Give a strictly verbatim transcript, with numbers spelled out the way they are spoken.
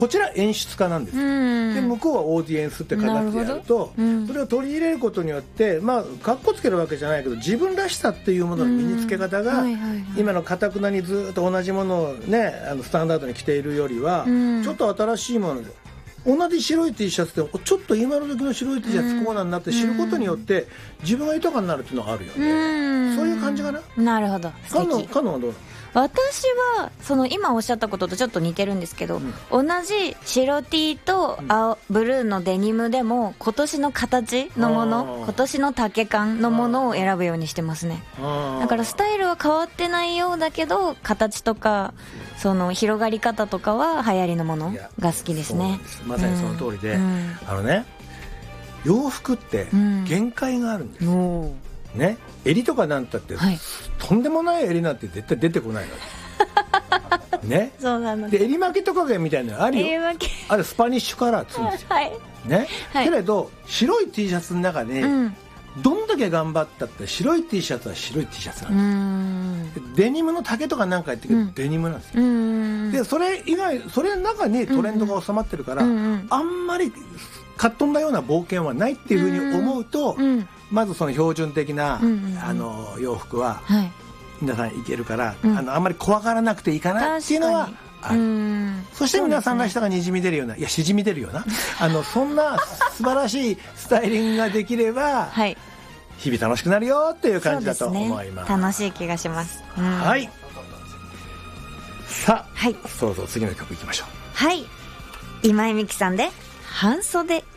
こちら演出家なんですよ。で向こうはオーディエンスって形でやると、うん、それを取り入れることによって、まあかっこつけるわけじゃないけど自分らしさっていうものの身につけ方が、はいはいはい、今の堅くなにずっと同じものをねあのスタンダードに着ているよりは、うん、ちょっと新しいもので同じ白い T シャツでもちょっと今の時の白い T シャツこうなんだって知ることによって自分が豊かになるっていうのがあるよね。うんそういう感じかな。 なるほど。 カノンカノンはどうなの？ 私はその今おっしゃったこととちょっと似てるんですけど、うん、同じ白 T と青、うん、ブルーのデニムでも今年の形のもの今年の丈感のものを選ぶようにしてますね。だからスタイルは変わってないようだけど形とかその広がり方とかは流行りのものが好きですね。 ですまさにその通りで、うん、あのね洋服って限界があるんです、うんね、襟とかなんたって、はい、とんでもない襟なんて絶対出てこないのね。 そうなので襟巻きとかみたいなのあるよ。あれスパニッシュカラーっつうんですよ、はいねはい、けれど白い T シャツの中で、うん、どんだけ頑張ったって白い T シャツは白い T シャツなんですよ。デニムの丈とかなんかやってるけど、うん、デニムなんですよ。うんでそれ以外それの中にトレンドが収まってるから、うんうん、あんまりかっ飛んだような冒険はないっていうふうに思うと、うんうんまずその標準的な、うんうんうん、あの洋服は、はい、皆さんいけるから、うん、あのあんまり怖がらなくていいかなっていうのはある。うんそして皆さんらしさがにじみ出るような、いやしじみ出るようなあのそんな素晴らしいスタイリングができれば、はい、日々楽しくなるよっていう感じだと思います。 そうですね、楽しい気がします、うん、 はいさあ、はい、そろそろ次の曲いきましょう。 はい今井美樹さんで半袖。